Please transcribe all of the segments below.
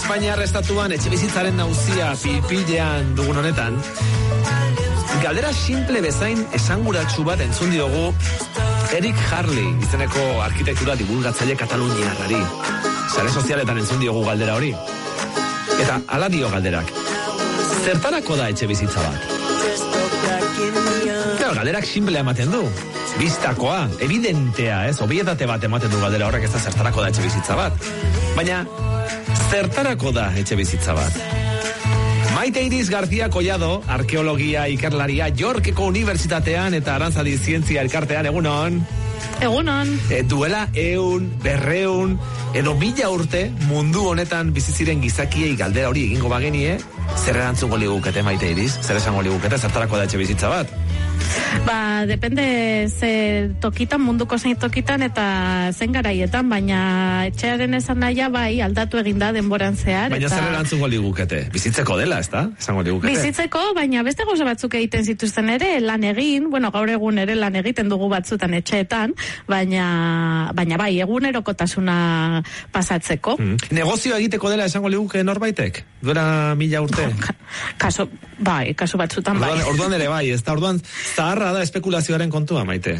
Espainiar estatuan etxebizitzaren nauzia pilpilean dugun honetan, galdera simple bezain esanguratsu bat entzun diogu Eric Harley izeneko arkitektura divulgatzaile kataluniarrari. Sare sozialetan entzun diogu galdera hori. Eta hala dio galderak. Zertarako da etxebizitza bat? Claro, galderak simplea ematen du. Bistakoa, evidentea, ez? Obietate bat ematen du galdera horrek, ez da zertarako da etxebizitza bat. Baina, zertarako da etxebizitza bat? Maite Iris García Collado, arkeologia ikerlaria Yorkeko Unibertsitatean eta Arantzadi Zientzia Elkartean, egunon. Egunon. Duela 100, 200, edo 1000 urte mundu honetan biziziren gizakiei galdera hori egingo bagenie, zer erantzungo ligukete, Maite Iris? Zer esango ligukete, zertarako da etxebizitza bat? Ba, depende ze tokitan, munduko zein tokitan eta zen garaietan, baina etxearen esan nahia bai aldatu eginda denboran zehar. Baina zer erantzungo ligukete? Bizitzeko dela, ez da? Esango ligukete? Bizitzeko, baina beste gauza batzuk egiten zituzten ere, lan egin, bueno, gaur egun ere lan egiten dugu batzutan etxeetan, baina bai, egunerokotasuna pasatzeko. Negozioa egiteko dela esango liguke norbaitek? Duela 1000 urte? Kasu batzutan bai. Orduan ere bai, ez da? Orduan zaharra da espekulazioaren kontua, Maite?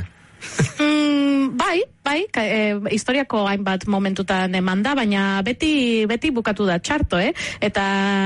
Bai, historiako hainbat momentutan eman da, baina beti bukatu da txarto, eta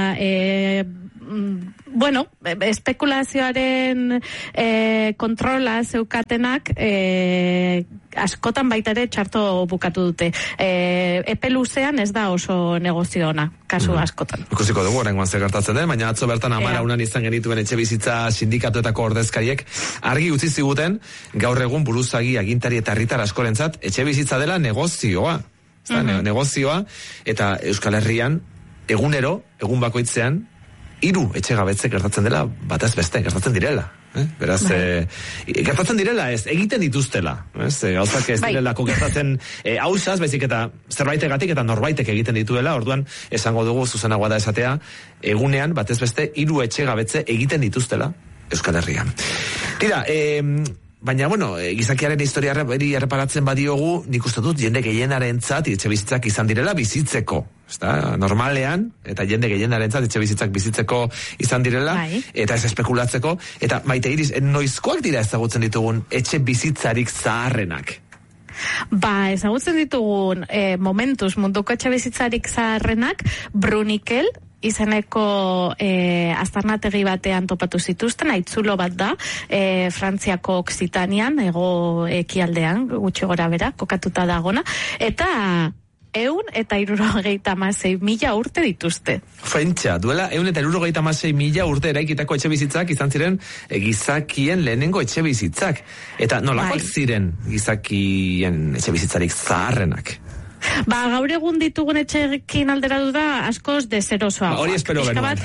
bueno, espekulazioaren kontrola zeukatenak askotan baita ere txarto bukatu dute. Epe luzean ez da oso negozio ona, kasu askotan. Ikusiko dugu oraingoan zer gertatzen den, baina atzo bertan 10 izan genituen etxebizitza sindikatuetako ordezkariek argi utzi ziguten gaur egun buruzagi, agintari eta herritar askorentzat etxebizitza dela negozioa. Negozioa, eta Euskal Herrian egun bakoitzean 3 etxegabetze gertatzen dela, batez beste, gertatzen direla. Beraz, gertatzen direla ez, egiten dituztela. Gauzak ez direlako gertatzen hausaz, baizik eta zerbaitegatik eta norbaitek egiten dituela, orduan esango dugu zuzenagoa da esatea, egunean, batez beste, 3 etxegabetze egiten dituztela Euskal Herrian. Tira, baina, bueno, gizakiaren historia erreparatzen badiogu, nik uste dut jende gehienarentzat etxebizitzak izan direla bizitzeko. Normalean, eta jende gehienarentzat etxebizitzak bizitzeko izan direla, eta ez espekulatzeko, eta Maite Iris, noizkoak dira ezagutzen ditugun etxe bizitzarik zaharrenak? Ba, ezagutzen ditugun momentuz munduko etxe bizitzarik zaharrenak, Brunikel izeneko aztarnategi batean topatu zituzten, aitzulo bat da, Frantziako Oksitanian, hego ekialdean, gutxi gora bera, kokatuta dagona, eta 176.000 urte dituzte. Fentsa, duela 176.000 urte eraikitako etxe bizitzak izan ziren gizakien lehenengo etxe bizitzak. Eta nolakoak ziren gizakien etxe bizitzarik zaharrenak? Ba, gaur egun ditugun etxekin alderatu da askoz deserosoa. Hori espero benuen.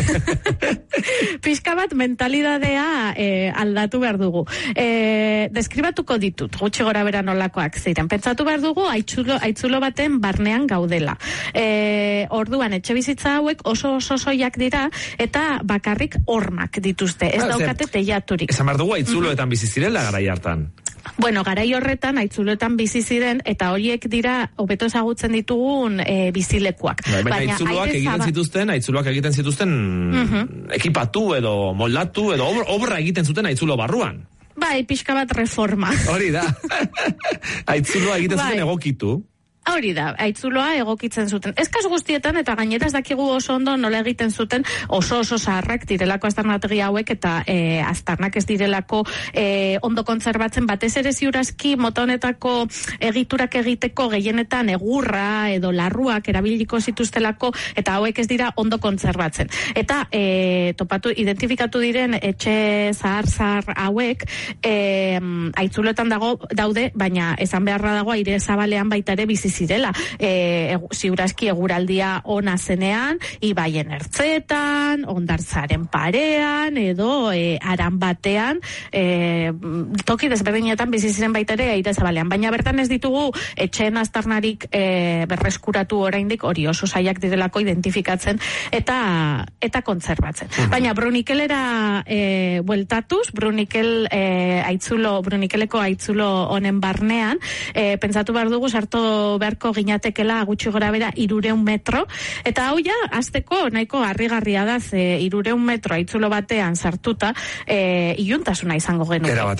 Pixka bat mentalidadea aldatu behar dugu. Deskribatuko ditut, gutxi gora bera nolakoak ziren. Pentsatu behar dugu aitzulo baten barnean gaudela. Orduan, etxe bizitza hauek oso soiak dira eta bakarrik hormak dituzte. Ez daukate teilaturik. Esan behar dugu aitzuloetan bizi zirela garai hartan. Bueno, garai horretan aitzuloetan bizi ziren eta horiek dira hobeto ezagutzen ditugun bizilekuak. Baina aitzuloak egiten zituzten ekipatu edo moldatu edo obra egiten zuten aitzulo barruan. Bai, pixka bat reforma. Hori da. Aitzuloa egiten zuten egokitu. Hori da, aitzuloa egokitzen zuten. Ez kasu guztietan, eta gainera ez dakigu oso ondo nola egiten zuten oso zaharrak direlako aztarnategi hauek, eta aztarnak ez direlako ondo kontserbatzen, batez ere ziurazki mota honetako egiturak egiteko gehienetan egurra edo larruak erabiliko zituztelako, eta hauek ez dira ondo kontserbatzen. Eta identifikatu diren etxe zahar hauek aitzuloetan daude, baina esan beharra dago aire zabalean baita ere bizi zirela, ziurazki eguraldia ona zenean, ibaien ertzetan, ondartzaren parean, edo aran batean, toki desberdinetan bizi ziren baita ere aire zabalean. Baina bertan ez ditugu etxeen aztarnarik berreskuratu oraindik, hori oso zailak direlako identifikatzen eta kontserbatzen. Baina Brunikelera bueltatuz, Brunikeleko aitzulo honen barnean, pentsatu behar dugu sartu beharko ginatekela gutxi gora bera 300 metro, eta hau ja, azteko nahiko harrigarria da, 300 metro aitzulo batean sartuta, iluntasuna izango genuke.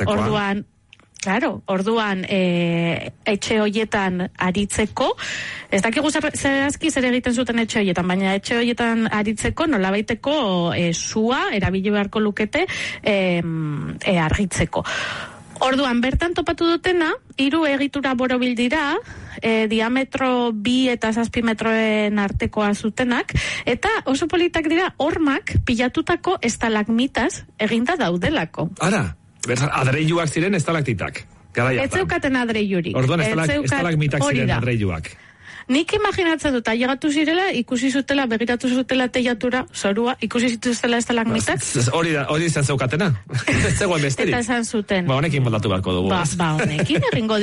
Orduan, etxe hoietan aritzeko, ez dakigu zehazki zer egiten zuten etxe hoietan, baina etxe hoietan aritzeko nolabaiteko sua erabili beharko lukete argitzeko. Orduan, bertan topatu dutena, 3 egitura borobil dira, diametro 2 eta 7 metroen artekoa zutenak, eta oso politak dira hormak pilatutako estalagmitas eginda daudelako. Ara, adreiluak ziren estalaktitak. Ez zeukaten adreilurik. Orduan estalagmitak ziren adreiluak. Nik imaginatzen dut, ailegatu zirela, ikusi zutela, begiratu zutela teiatura, zorua, ikusi zituztela estalagmitak. Hori izan zeukatena. Ez zegoen besterik. Eta esan zuten. Honekin moldatu beharko dugu. Honekin egingo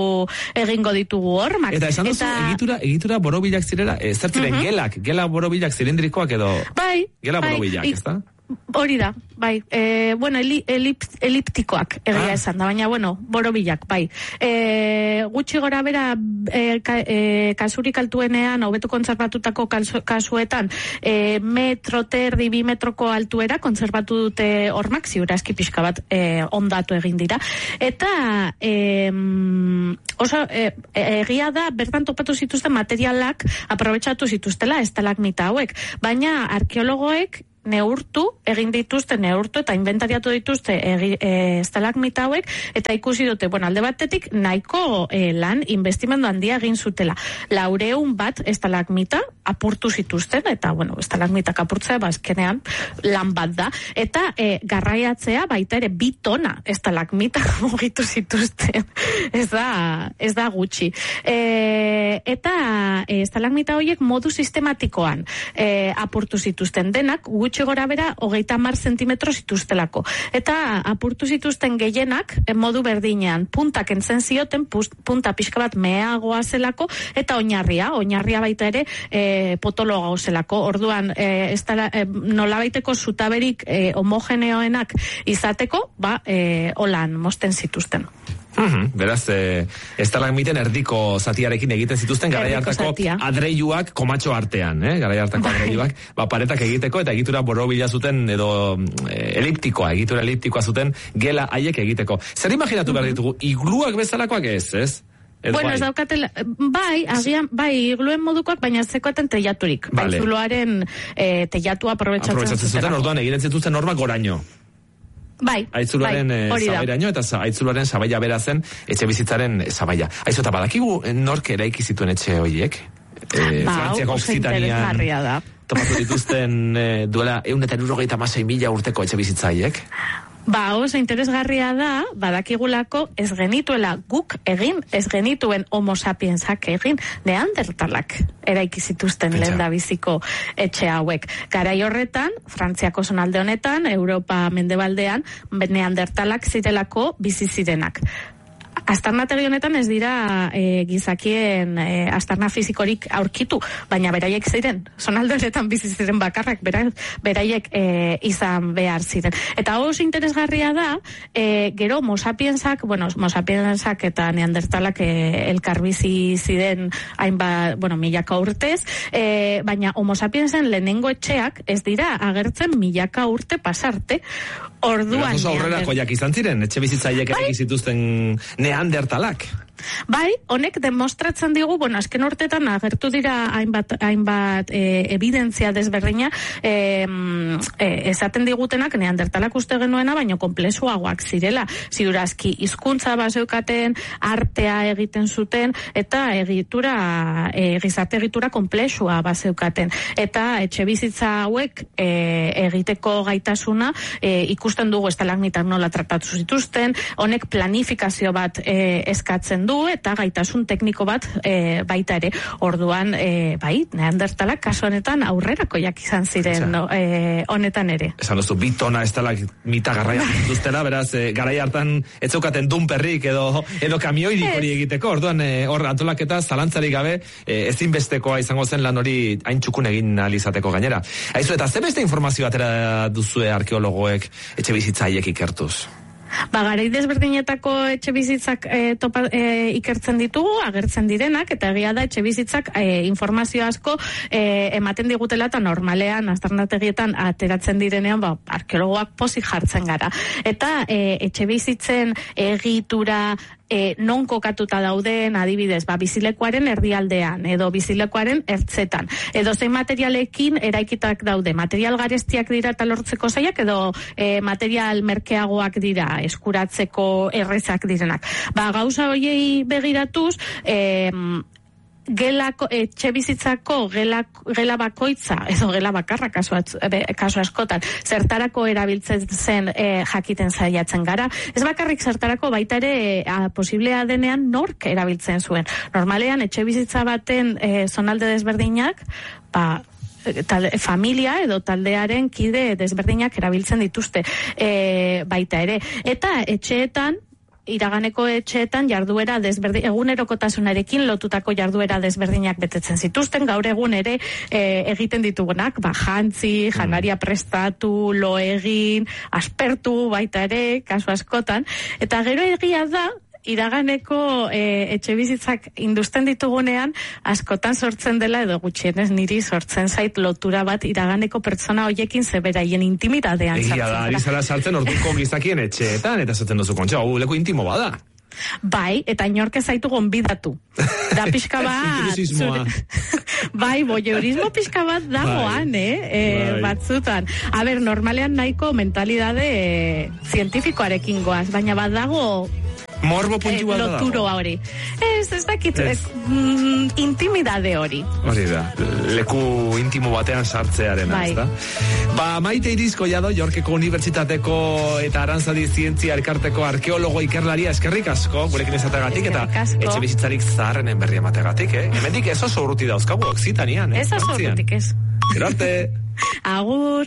ditugu hormak. Eta esan duzu, egitura borobilak zirela, zer ziren gela borobilak zilindrikoak edo... Bai. Gela borobilak, ez da? Hori da, bai. Eliptikoak egia esan da, baina, borobilak, bai. Gutxi gora bera kasurik altuenean, hobeto kontserbatutako kasuetan, metro terdi, 2 metroko altuera kontserbatu dute hormak, ziurazki pixka bat ondatu egin dira. Eta oso egia da, bertan topatu zituzten materialak aprobetxatu zituztela estalagmita hauek, baina arkeologoek neurtu eta inventariatu dituzte estalagmita hauek, eta ikusi dute, alde batetik nahiko lan investimendu handia egin zutela. 400 bat estalagmita apurtu zituzten, eta estalagmitak apurtzea bazkenean lan bat da, eta garraiatzea baita ere 2 tona estalagmita mugitu zituzten. Ez da gutxi. Eta estalagmita horiek modu sistematikoan apurtu zituzten denak, gutxi gora bera 30 zentimetro zituztelako. Eta apurtu zituzten gehienak modu berdinean, puntak entzen zioten, punta pixka bat meagoa zelako, eta oinarria baita ere potoloa zelako. Orduan, nolabaiteko zutaberik homogeneoenak izateko, holan mosten zituzten. Beraz, estalagmiten erdiko zatiarekin egiten zituzten garai hartako adreiluak komatxo artean, garai hartako adreiluak, paretak egiteko eta egitura borobila zuten edo egitura eliptikoa zuten gela haiek egiteko. Zer imaginatu behar ditugu, igluak bezalakoak ez? Ez daukatela, bai, igluen modukoak, baina zekoaten teiaturik. Vale. Zuloaren teiatua aprobetxatzen zuten. Orduan egiten zituzten normak goraino. Bai, aitzularen zabairaino, eta aitzularen zabaia bera zen etxe bizitzaren zabaia. Aizu, eta badakigu nork eraiki zituen etxe horiek? Frantziako Oksitanian topatu dituzten duela 176.000 urteko etxe bizitzaiek? Oso interesgarria da, badakigulako ez genituela guk egin, ez genituen homo sapiensak egin, neandertalak eraiki zituzten lehendabiziko etxe hauek. Garai horretan, Frantziako zonalde honetan, Europa mendebaldean, neandertalak zirelako bizi zirenak. Aztarnategi honetan ez dira gizakien aztarna fizikorik aurkitu, baina beraiek ziren, zonalde honetan bizi ziren bakarrak, beraiek izan behar ziren. Eta oso interesgarria da, gero Homo sapiensak eta neandertalak elkar bizi ziren hainbat, milaka urtez, baina Homo sapiensen lehenengo etxeak ez dira agertzen milaka urte pasarte. Orduan oso aurrerakoiak izan ziren, etxe bizitzaiek eraiki zituzten neandertalak. Bai, honek demostratzen digu, azken urtetan agertu dira hainbat evidentzia desberdina, esaten digutenak neandertalak uste genuena, baino komplexuagoak zirela. Ziurazki, hizkuntza bazeukaten, artea egiten zuten, eta gizarte egitura komplexua bazeukaten. Eta etxe bizitza hauek egiteko gaitasuna ikusten dugu estalagmitak nola tratatu zituzten, honek planifikazio bat eskatzen du, eta gaitasun tekniko bat baita ere. Orduan, neandertalak kasu honetan aurrerakoiak izan ziren honetan ere. Esan duzu, 2 tona estalagmita garraia duztela, beraz, garai hartan ez zeukaten dunperrik edo kamioirik hori egiteko, orduan hor antolaketa zalantzarik gabe ezinbestekoa izango zen lan hori hain txukun egin alizateko gainera. Aizu, eta ze beste informazio atera duzue arkeologoek etxe bizitzaiek ikertuz? Garai desberdinetako etxe bizitzak ikertzen ditugu, agertzen direnak, eta egia da etxe bizitzak informazio asko ematen digutela, eta normalean, aztarnategietan ateratzen direnean, arkeologoak pozik jartzen gara. Eta etxe bizitzen egitura, non kokatuta dauden, adibidez, bizilekuaren erdialdean, edo bizilekuaren ertzetan, edo zein materialekin eraikitak daude, material garestiak dira eta lortzeko zaiak, edo material merkeagoak dira, eskuratzeko errezak direnak. Gauza hoiei begiratuz, etxe bizitzako gela bakoitza, edo gela bakarra kasu askotan, zertarako erabiltzen zen jakiten saiatzen gara. Ez bakarrik zertarako, baita ere posiblea denean nork erabiltzen zuen. Normalean, etxe bizitza baten zonalde desberdinak, familia edo taldearen kide desberdinak erabiltzen dituzte baita ere. Eta etxeetan, iraganeko etxeetan jarduera egunerokotasunarekin lotutako jarduera desberdinak betetzen zituzten, gaur egun ere egiten ditugunak, jantzi, janaria prestatu, lo egin, aspertu baita ere, kasu askotan, eta gero egia da, iraganeko etxe bizitzak induzten ditugunean, askotan sortzen dela, edo gutxienez niri sortzen zait lotura bat iraganeko pertsona hoiekin zeberaien intimidadean sartzen. Egia da, ari zara sartzen orduko gizakien etxeetan, eta zaten duzu kontxa, leku intimo bada. Bai, eta inork ez zaitu gonbidatu. Da pixka bat... Bai, voyeurismo pixka bat dagoan, batzutan. Normalean nahiko mentalidade zientifikoarekin goaz, baina bat dago... Morbo puntua da. Loturo hori. Ez dakit, intimidade hori. Hori da, leku intimo batean sartzearen, ez da? Maite Irizkoia do, Yorkeko Unibertsitateko eta Aranzadi Zientzia Elkarteko arkeologo ikerlaria, eskerrik asko, gurekin ezategatik, eta etxe bizitzarik zaharrenen berri emategatik, Hemendik ez oso urruti dauzkagu, Oksitanian, Ez oso urrutik ez. Gero arte. Agur.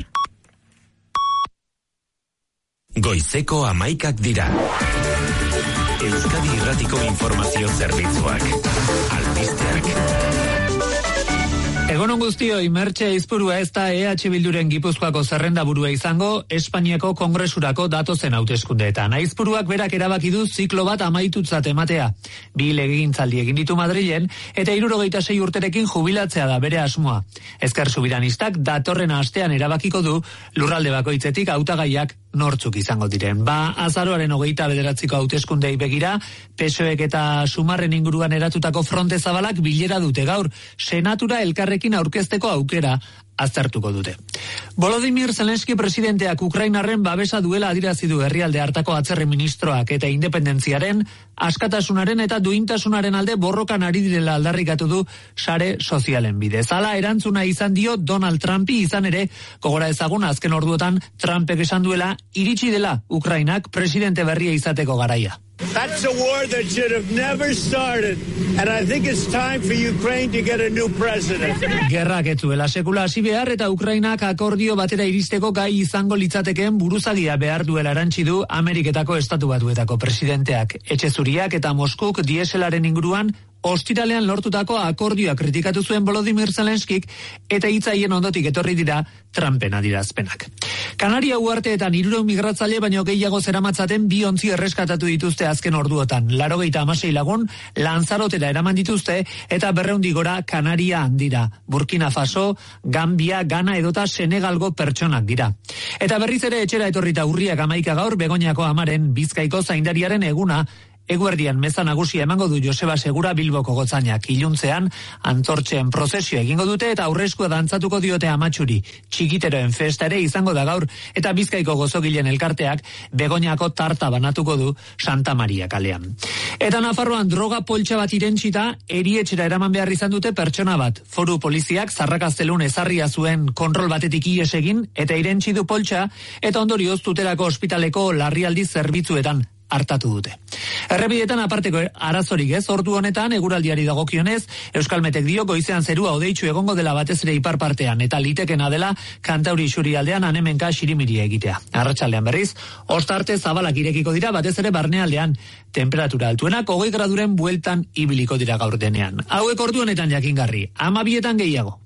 Goizeko 11 dira. Euskadi Irratiko Informazio Zerbitzuak. Albisteak. Egunon guztioi, Mertxe Aizpurua ez da EH Bilduren Gipuzkoako zerrendaburua izango Espainiako Kongresurako datozen hauteskundeetan. Aizpuruak berak erabaki du ziklo bat amaitutzat ematea. 2 legegintzaldi egin ditu Madrilen eta 76 urterekin jubilatzea da bere asmoa. Ezker Subiranistak datorren astean erabakiko du lurralde bakoitzetik hautagaiak nortzuk izango diren. Azaroaren 29ko hauteskundei begira, PSOEk eta Sumarren inguruan eratutako fronte zabalak bilera dute gaur, senatura elkarrekin aurkezteko aukera aztertuko dute. Volodymyr Zelensky presidenteak Ukrainarren babesa duela adirazi du herrialde hartako atzerri ministroak eta independentziaren, askatasunaren eta duintasunaren alde borrokan ari direla aldarrikatu du sare sozialen bidez. Hala erantzuna izan dio Donald Trumpi, izan ere, gogora ezagun azken orduotan Trumpek esan duela iritsi dela Ukrainak presidente berria izateko garaia. That's a war that should have never started, and I think it's time for Ukraine to get a new president. Gerrak ez duela sekula hasi behar eta Ukrainak akordio batera iristeko gai izango litzatekeen buruzagia behar duela erantsi du Ameriketako Estatu Batuetako presidenteak. Etxezuriak eta Moskuk dieselaren inguruan ostiralean lortutako akordioa kritikatu zuen Volodymyr Zelenskik eta hitzaien ondotik etorri dira Trumpen adierazpenak. Kanaria uharteetan 300 migratzaile baino gehiago zeramatzaten 2 ontzi erreskatatu dituzte azken orduotan. 96 lagun Lanzarotera eraman dituzte eta 200 gora Kanaria handira. Burkina Faso, Gambia, Ghana edota Senegalgo pertsonak dira. Eta berriz ere etxera etorrita urriak 11 gaur Begoñako amaren Bizkaiko zaindariaren eguna eguerdian meza nagusia emango du Joseba Segura Bilboko gotzainak. Iluntzean antortxeen prozesio egingo dute eta aurreskua dantzatuko diote amatxuri. Txikiteroen festa ere izango da gaur eta Bizkaiko gozogilen elkarteak Begoñako tarta banatuko du Santa Maria kalean. Eta Nafarroan droga poltsa bat irentsita erietxera eraman behar izan dute pertsona bat. Foru poliziak Zarrakaztelun ezarria zuen kontrol batetik ihes egin eta irentsi du poltsa eta ondorioz Tuterako ospitaleko larrialdi zerbitzuetan hartatu dute. Errepidetan aparteko arazorik ez, ordu honetan eguraldiari dagokionez, Euskalmetek dio goizean zerua hodeitsu egongo dela batez ere ipar partean eta litekena dela Kantauri isurialdean anemenka xirimiria egitea. Arratsaldean berriz, ostarte zabalak irekiko dira batez ere barnealdean, temperatura altuenak 20 graduren bueltan ibiliko dira gaur denean. Hauek ordu honetan jakingarri, 12etan gehiago.